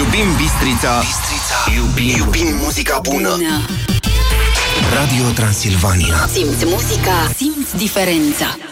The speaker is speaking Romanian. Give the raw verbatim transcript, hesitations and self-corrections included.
Iubim Bistrița, Bistrița. Iubim, iubim muzica bună. bună Radio Transilvania. Simți muzica, simți diferența.